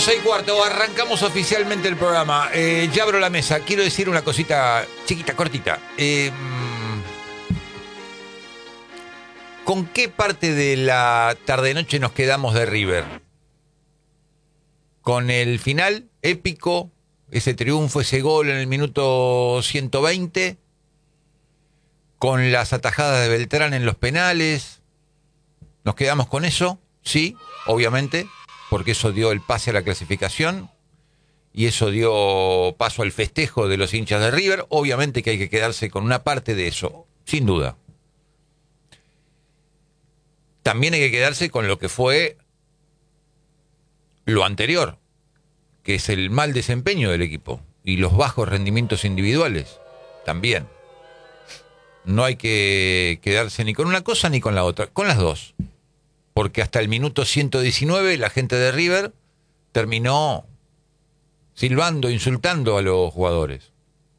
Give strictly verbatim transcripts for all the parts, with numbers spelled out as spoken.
Seis y cuarto, arrancamos oficialmente el programa. Eh, ya abro la mesa. Quiero decir una cosita chiquita, cortita. Eh, ¿Con qué parte de la tarde-noche nos quedamos de River? ¿Con el final épico? Ese triunfo, ese gol en el minuto ciento veinte. ¿Con las atajadas de Beltrán en los penales? ¿Nos quedamos con eso? Sí, obviamente, porque eso dio el pase a la clasificación y eso dio paso al festejo de los hinchas de River. Obviamente que hay que quedarse con una parte de eso, sin duda. También hay que quedarse con lo que fue lo anterior, que es el mal desempeño del equipo y los bajos rendimientos individuales, también. No hay que quedarse ni con una cosa ni con la otra, con las dos. Porque hasta el minuto ciento diecinueve la gente de River terminó silbando, insultando a los jugadores.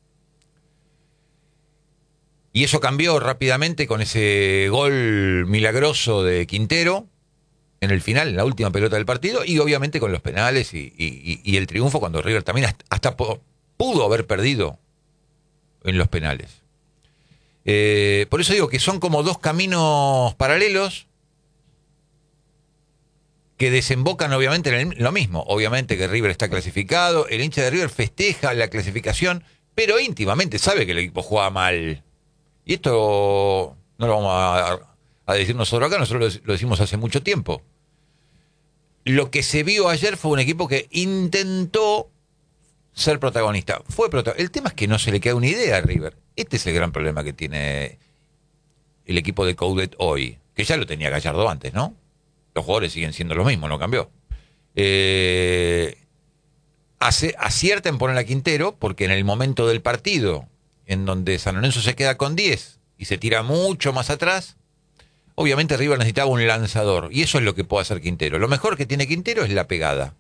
Y eso cambió rápidamente con ese gol milagroso de Quintero en el final, en la última pelota del partido, y obviamente con los penales y, y, y el triunfo cuando River también hasta, hasta pudo haber perdido en los penales. Eh, por eso digo que son como dos caminos paralelos que desembocan obviamente en lo mismo. Obviamente que River está clasificado, el hincha de River festeja la clasificación, pero íntimamente sabe que el equipo juega mal. Y esto no lo vamos a, a decir nosotros acá, nosotros lo, lo decimos hace mucho tiempo. Lo que se vio ayer fue un equipo que intentó ser protagonista. Fue protagonista. El tema es que no se le queda una idea a River. Este es el gran problema que tiene el equipo de Coudet hoy, que ya lo tenía Gallardo antes, ¿no? Los jugadores siguen siendo los mismos, no cambió. Eh, hace, acierta en poner a Quintero, porque en el momento del partido, en donde San Lorenzo se queda con diez y se tira mucho más atrás, obviamente River necesitaba un lanzador, y eso es lo que puede hacer Quintero. Lo mejor que tiene Quintero es la pegada.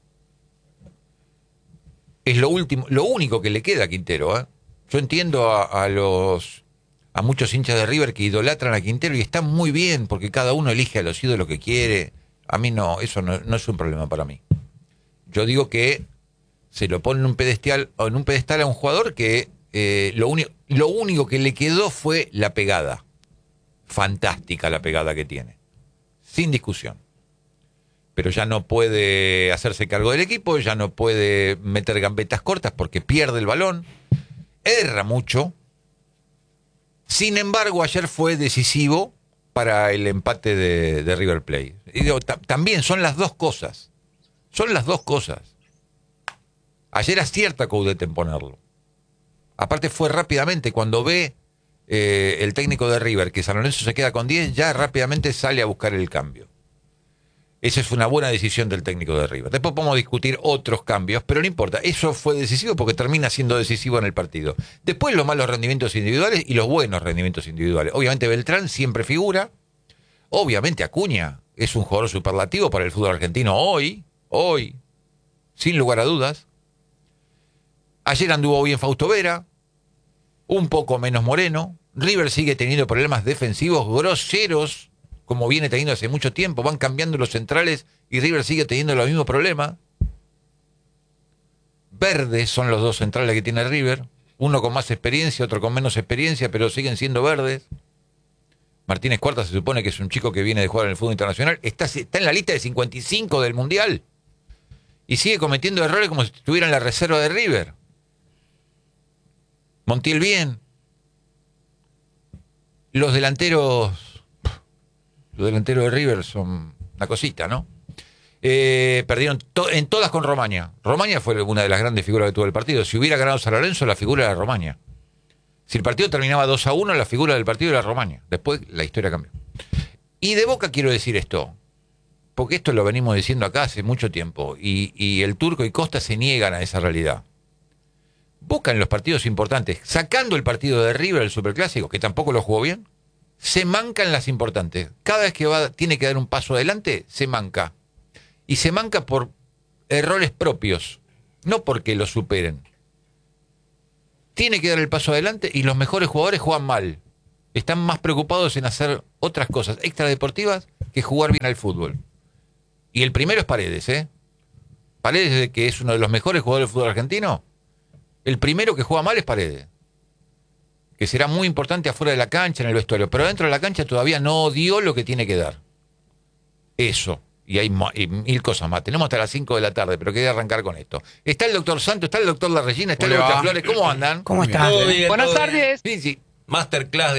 Es lo último, lo único que le queda a Quintero, ¿eh? Yo entiendo a, a los a muchos hinchas de River que idolatran a Quintero y está muy bien, porque cada uno elige a los ídolos que quiere. A mí no, eso no, no es un problema para mí. Yo digo que se lo pone en un pedestal, en un pedestal a un jugador que eh, lo, uni, lo único que le quedó fue la pegada. Fantástica la pegada que tiene, sin discusión. Pero ya no puede hacerse cargo del equipo, ya no puede meter gambetas cortas porque pierde el balón, erra mucho. Sin embargo, ayer fue decisivo para el empate de, de River Plate. Y digo, t- también son las dos cosas. Son las dos cosas. Ayer acierta Coudet en ponerlo. Aparte fue rápidamente, cuando ve eh, el técnico de River que San Lorenzo se queda con diez, ya rápidamente sale a buscar el cambio. Esa es una buena decisión del técnico de River. Después podemos discutir otros cambios, pero no importa. Eso fue decisivo porque termina siendo decisivo en el partido. Después los malos rendimientos individuales y los buenos rendimientos individuales. Obviamente Beltrán siempre figura. Obviamente Acuña es un jugador superlativo para el fútbol argentino hoy. Hoy. Sin lugar a dudas. Ayer anduvo bien Fausto Vera. Un poco menos Moreno. River sigue teniendo problemas defensivos groseros, como viene teniendo hace mucho tiempo. Van cambiando los centrales y River sigue teniendo los mismos problemas. Verdes son los dos centrales que tiene River. Uno con más experiencia, otro con menos experiencia, pero siguen siendo verdes. Martínez Cuarta se supone que es un chico que viene de jugar en el fútbol internacional. Está, está en la lista de cincuenta y cinco del Mundial. Y sigue cometiendo errores como si estuviera en la reserva de River. Montiel bien. Los delanteros... Los delanteros de River son una cosita, ¿no? Eh, perdieron to- en todas con Romaña. Romaña fue una de las grandes figuras que tuvo el partido. Si hubiera ganado San Lorenzo, la figura era Romaña. Si el partido terminaba dos a uno, la figura del partido era Romaña. Después la historia cambió. Y de Boca quiero decir esto, porque esto lo venimos diciendo acá hace mucho tiempo, y, y el Turco y Costa se niegan a esa realidad. Boca en los partidos importantes, sacando el partido de River, el Superclásico, que tampoco lo jugó bien, se mancan las importantes. Cada vez que va, tiene que dar un paso adelante, se manca. Y se manca por errores propios, no porque lo superen. Tiene que dar el paso adelante y los mejores jugadores juegan mal. Están más preocupados en hacer otras cosas extradeportivas que jugar bien al fútbol. Y el primero es Paredes, ¿eh? Paredes, que es uno de los mejores jugadores del fútbol argentino, el primero que juega mal es Paredes. Que será muy importante afuera de la cancha, en el vestuario. Pero dentro de la cancha todavía no dio lo que tiene que dar. Eso. Y hay y mil cosas más. Tenemos hasta las cinco de la tarde, pero quería arrancar con esto. Está el doctor Santos, está el doctor La Regina, está el doctor Flores. ¿Cómo andan? ¿Cómo estás? Todo bien, Buenas todo tardes. Sí, sí. Masterclass de